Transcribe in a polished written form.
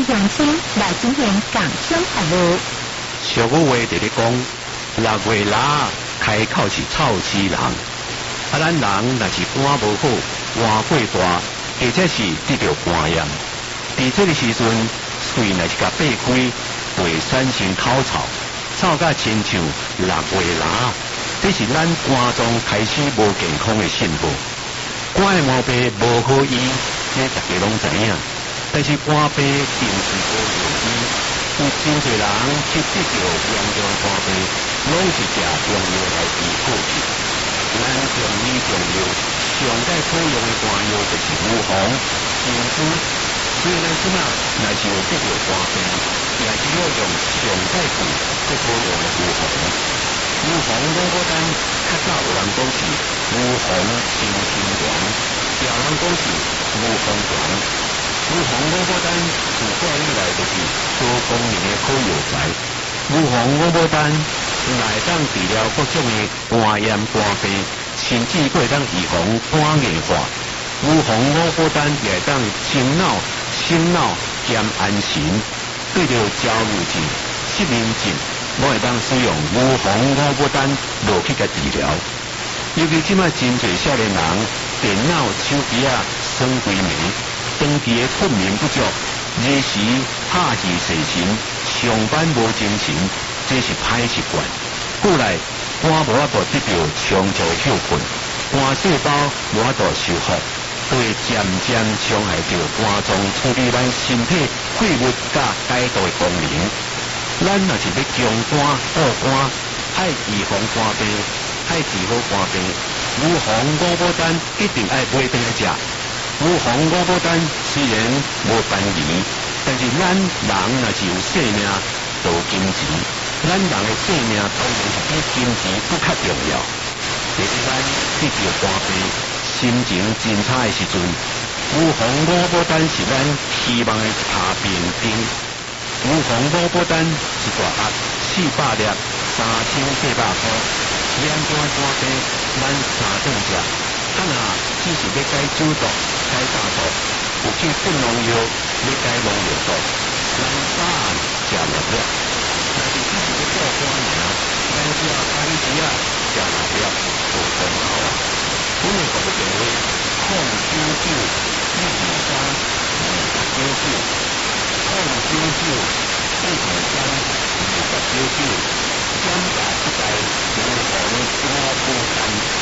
乡亲来进行共享服务。 俗语话直咧讲，6月腊开口是臭死人。咱人若是肝无好，肝过大，或者是得着肝炎，伫这个时阵，肺若是甲掰开，会产生口臭，臭甲亲像6月腊，这是咱肝脏开始无健康的信号。肝的毛病无好医，这大家拢知影，但是肝病并是无容易。有真侪人去得着严重肝病，拢是食中药来治好去。咱中医中药上界可用的肝药就是牛黄、杏子，所以咱即马若是有得着肝病，也是要用上界贵、最可用的牛黄。牛黄五果丹，较早有人讲是牛黄清心丸，也有人讲是牛黄丸。牛黄五果丹自古以来就是多功能的好药材。牛黄五果丹来当治疗各种的肝炎、肝病，甚至可会当预防肝硬化。牛黄五果丹也当清脑、心脑兼安神，对着焦虑症、失眠症，我会当使用牛黄五果丹落去甲治疗。尤其即摆真侪少年人电脑、手机耍规暝，长期的困眠不足，夜时拍戏睡神，上班无精神，这是歹习惯。过来肝无法度得到长久休困，肝细胞无法度修复，会渐渐伤害到肝脏处理咱身体废物甲解毒的功能。咱若是要强肝护肝，爱预防肝病，爱治好肝病，牛黄五果丹一定爱买回来食。牛黄五果丹虽然无便宜，但是咱人若是有性命，就有金钱。咱人的性命当然是比金钱更较重要。特别咱得着肝病、心情真差的时阵，牛黄五果丹是咱希望的一拍明灯。牛黄五果丹一大盒400粒，3800块。严重的肝病，咱3顿食。若只是要解酒毒、解大毒，有去振聋药，要解聋药毒，咱早晚食6粒。若是只是要过肝尔，咱只要咖喱鸡食6粒就功效啊。阮的服务电话099-223-299，099-223-299，减价一袋牛黄五果丹。